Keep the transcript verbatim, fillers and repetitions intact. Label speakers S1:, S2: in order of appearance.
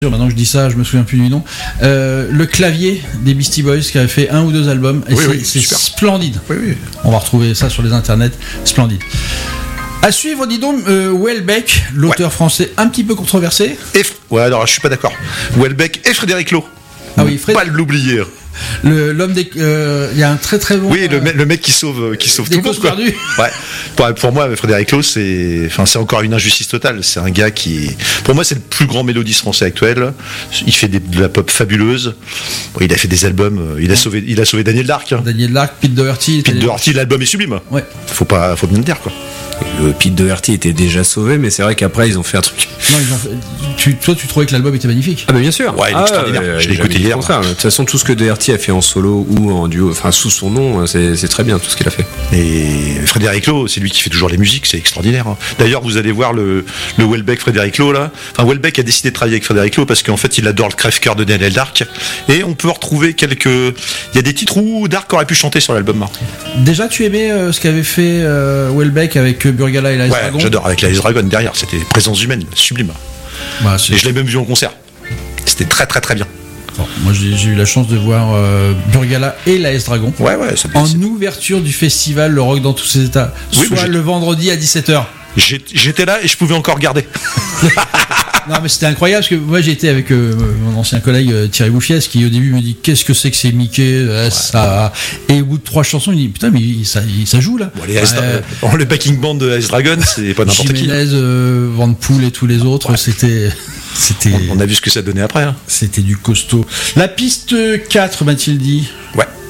S1: Maintenant que je dis ça, je me souviens plus du nom. Euh, le clavier des Beastie Boys qui avait fait un ou deux albums. Et
S2: oui,
S1: c'est,
S2: oui,
S1: c'est
S2: super.
S1: splendide.
S2: Oui, oui.
S1: On va retrouver ça sur les internets. Splendide. À suivre, dis donc, euh, Houellebecq, l'auteur ouais. français un petit peu controversé.
S2: Et, ouais, alors je suis pas d'accord. Houellebecq et Frédéric Lowe.
S1: Ah oui, Fred...
S2: Pas l'oublier.
S1: Le, l'homme des, il euh, y a un très très bon.
S2: Oui, le, me, le mec qui sauve, qui sauve tout le monde. Quoi. Ouais. Pour, pour moi, Frédéric Lowe, c'est, enfin, c'est encore une injustice totale. C'est un gars qui, pour moi, c'est le plus grand mélodiste français actuel. Il fait des, de la pop fabuleuse. Bon, il a fait des albums. Il a sauvé, il a sauvé Daniel Dark. Hein.
S1: Daniel Dark, Pete Doherty.
S2: Pete Doherty, l'album est sublime.
S1: Ouais.
S2: Faut pas, faut bien le dire quoi.
S3: Le Pete Doherty était déjà sauvé, mais c'est vrai qu'après ils ont fait un truc.
S1: Non, ils ont fait... tu, toi, tu trouvais que l'album était magnifique.
S3: Ah, bah bien sûr.
S2: Ouais, il est
S3: ah,
S2: extraordinaire.
S3: Euh,
S2: je l'ai écouté hier.
S3: De toute façon, tout ce que Doherty a fait en solo ou en duo, enfin sous son nom, c'est, c'est très bien tout ce qu'il a fait.
S2: Et Frédéric Lowe, c'est lui qui fait toujours les musiques, c'est extraordinaire. Hein. D'ailleurs, vous allez voir le, le Houellebecq Frédéric Lowe là. Enfin, Houellebecq a décidé de travailler avec Frédéric Lowe parce qu'en fait, il adore le crève-cœur de Daniel Dark. Et on peut retrouver quelques. Il y a des titres où Dark aurait pu chanter sur l'album. Hein.
S1: Déjà, tu aimais euh, ce qu'avait fait euh, Houellebecq avec Burgala et la
S2: Ouais,
S1: Dragon.
S2: J'adore avec la Dragon derrière. C'était présence humaine, sublime.
S1: Bah, c'est...
S2: Et je l'ai même vu en concert. C'était très très très bien.
S1: Bon, moi j'ai, j'ai eu la chance de voir euh, Burgala et la S-Dragon
S2: ouais, ouais, ça
S1: en ouverture du festival Le Rock dans tous ses états, oui, soit le vendredi à dix-sept heures.
S2: J'étais là et je pouvais encore garder.
S1: Non mais c'était incroyable parce que moi j'étais avec euh, mon ancien collègue euh, Thierry Bouffiès qui au début me dit qu'est-ce que c'est que c'est Mickey euh, ouais. ça... et au bout de trois chansons il dit putain mais ça, ça joue là.
S2: Bon, les euh, Dra- le backing band de Ice Dragon c'est pas n'importe
S1: Jiménez,
S2: qui.
S1: euh, Van Poel et tous les autres ouais. c'était... c'était
S2: on, on a vu ce que ça donnait après. Hein.
S1: C'était du costaud. La piste quatre Mathilde.
S2: Ouais.